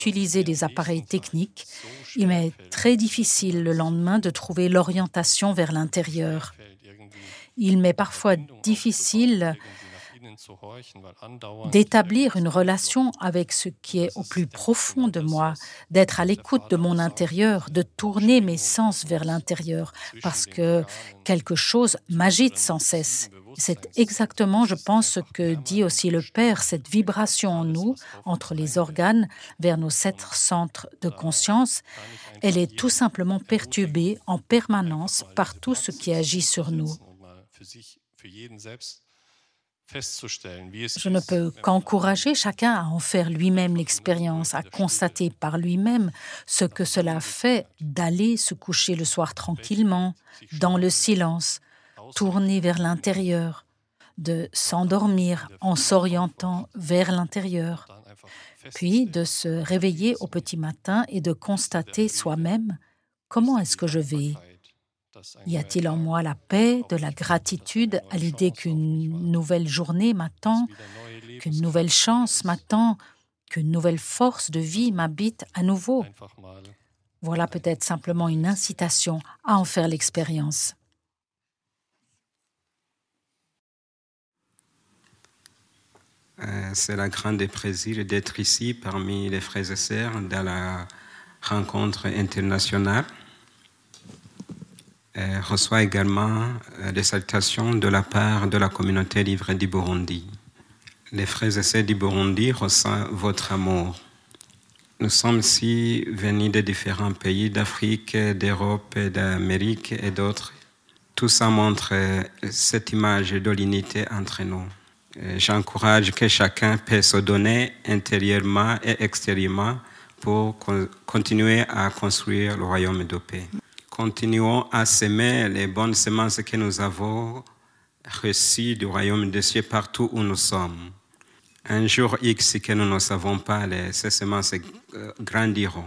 utiliser des appareils techniques, il m'est très difficile le lendemain de trouver l'orientation vers l'intérieur. Il m'est parfois difficile d'établir une relation avec ce qui est au plus profond de moi, d'être à l'écoute de mon intérieur, de tourner mes sens vers l'intérieur, parce que quelque chose m'agite sans cesse. C'est exactement, je pense, ce que dit aussi le Père, cette vibration en nous, entre les organes, vers nos 7 centres de conscience. Elle est tout simplement perturbée en permanence par tout ce qui agit sur nous. Je ne peux qu'encourager chacun à en faire lui-même l'expérience, à constater par lui-même ce que cela fait d'aller se coucher le soir tranquillement, dans le silence, tourner vers l'intérieur, de s'endormir en s'orientant vers l'intérieur, puis de se réveiller au petit matin et de constater soi-même comment est-ce que je vais. Y a-t-il en moi la paix, de la gratitude à l'idée qu'une nouvelle journée m'attend, qu'une nouvelle chance m'attend, qu'une nouvelle force de vie m'habite à nouveau? Voilà peut-être simplement une incitation à en faire l'expérience. C'est la grande plaisir d'être ici parmi les frères et sœurs dans la rencontre internationale. Reçoit également des salutations de la part de la communauté libre du Burundi. Les frères et sœurs du Burundi ressentent votre amour. Nous sommes ici venus de différents pays d'Afrique, d'Europe, d'Amérique et d'autres. Tout ça montre cette image de l'unité entre nous. J'encourage que chacun puisse se donner intérieurement et extérieurement pour continuer à construire le royaume de paix. Continuons à semer les bonnes semences que nous avons reçues du royaume des cieux partout où nous sommes. Un jour X que nous ne savons pas, ces semences grandiront.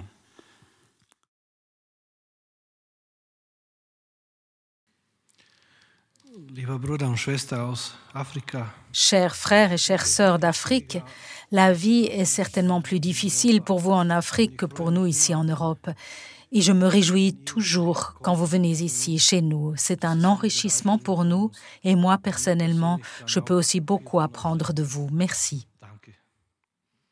Chers frères et chères sœurs d'Afrique, la vie est certainement plus difficile pour vous en Afrique que pour nous ici en Europe. Et je me réjouis toujours quand vous venez ici, chez nous. C'est un enrichissement pour nous et moi, personnellement, je peux aussi beaucoup apprendre de vous. Merci.